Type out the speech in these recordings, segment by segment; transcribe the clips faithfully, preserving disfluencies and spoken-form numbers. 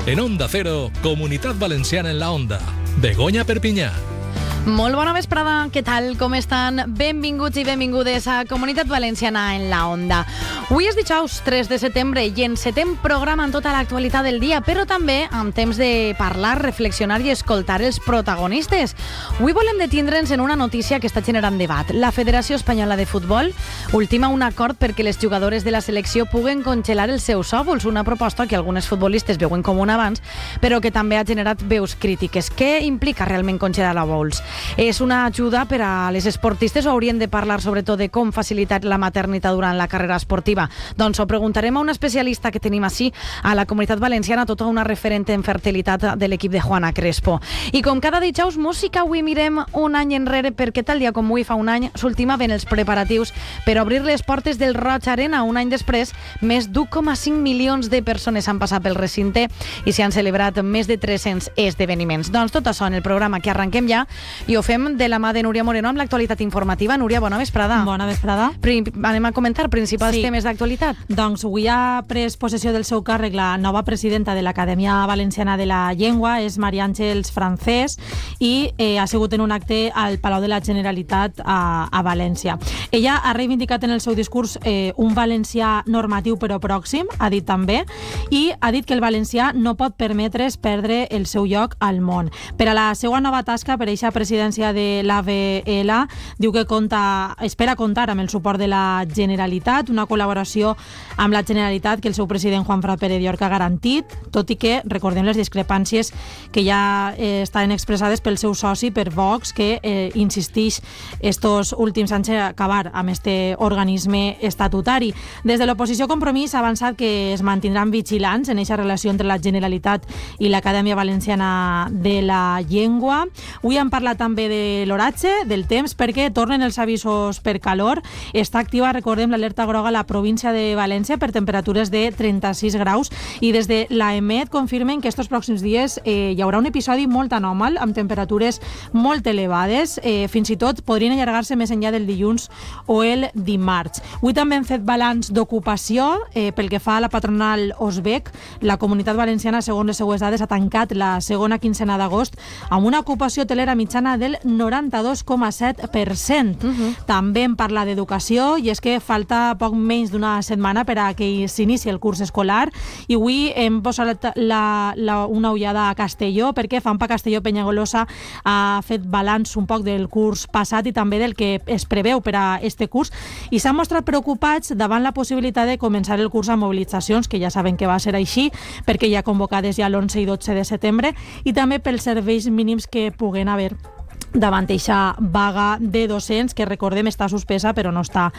En Onda Cero, Comunitat Valenciana en la Onda. Begoña Perpinyà. Molt bona vesprada, què tal, com estan? Benvinguts i benvingudes a Comunitat Valenciana en la Onda. Avui és dijous tres de setembre i encetem programa en tota l'actualitat del dia, però també amb temps de parlar, reflexionar i escoltar els protagonistes. Avui volem detindre'ns en una notícia que està generant debat. La Federació Espanyola de Futbol ultima un acord perquè les jugadores de la selecció puguen congelar els seus òvuls, una proposta que algunes futbolistes veuen com un avanç, però que també ha generat veus crítiques. Què implica realment congelar òvuls? És una ajuda per a les esportistes o haurien de parlar sobretot de com facilitar la maternitat durant la carrera esportiva? Doncs ho preguntarem a una especialista que tenim així a la Comunitat Valenciana, tota una referent en fertilitat de l'equip de Juana Crespo. I com cada dijous, música, avui mirem un any enrere perquè tal dia com avui fa un any s'ultimaven els preparatius per obrir les portes del Roig Arena. Un any després, més d'un coma cinc milions de persones han passat pel recinte i s'hi han celebrat més de tres-cents esdeveniments. Doncs tot això en el programa que arrenquem ja i ho fem de la mà de Núria Moreno amb l'actualitat informativa. Núria, bona vesprada. Bona vesprada. Prim, anem a comentar principals sí. temes d'actualitat. Doncs avui ha pres possessió del seu càrrec la nova presidenta de l'Acadèmia Valenciana de la Llengua, és Maria Àngels Francés, i eh, ha sigut en un acte al Palau de la Generalitat a, a València. Ella ha reivindicat en el seu discurs eh, un valencià normatiu però pròxim, ha dit també, i ha dit que el valencià no pot permetre's perdre el seu lloc al món. Per a la seva nova tasca, per eixa presidència de l'A V L, diu que compta, espera comptar amb el suport de la Generalitat, una col·laboració amb la Generalitat que el seu president Juanfran Pérez Llorca ha garantit, tot i que recordem les discrepàncies que ja eh, estaven expressades pel seu soci, per Vox, que eh, insisteix estos últims anys a acabar amb este organisme estatutari. Des de l'oposició Compromís ha avançat que es mantindran vigilants en aquesta relació entre la Generalitat i l'Acadèmia Valenciana de la Llengua. Avui hem parlat també de l'oratge, del temps, perquè tornen els avisos per calor. Està activa, recordem, l'alerta groga a la província de València per temperatures de trenta-sis graus i des de l'AEMET confirmen que estos pròxims dies eh, hi haurà un episodi molt anòmal amb temperatures molt elevades, eh, fins i tot podrien allargar-se més enllà del dilluns o el dimarts. Avui també hem fet balanç d'ocupació eh, pel que fa a la patronal Osbec. La Comunitat Valenciana, segons les seues dades, ha tancat la segona quincena d'agost amb una ocupació hotelera mitjana del noranta-dos coma set per cent. Uh-huh. També em parla d'educació i és que falta poc menys d'una setmana per a que s'inici el curs escolar i avui hem posat la, la, una ullada a Castelló perquè Fampa Castelló Penyagolosa ha fet balanç un poc del curs passat i també del que es preveu per a este curs i s'han mostrat preocupats davant la possibilitat de començar el curs amb mobilitzacions, que ja saben que va ser així perquè hi ha convocades ja l'onze i dotze de setembre, i també pels serveis mínims que puguen haver davant eixa vaga de docents que, recordem, està suspesa però no està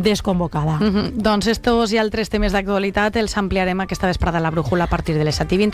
desconvocada. Mm-hmm. Doncs estos i altres temes d'actualitat els ampliarem aquesta vesprada a la brújula a partir de les set i vint.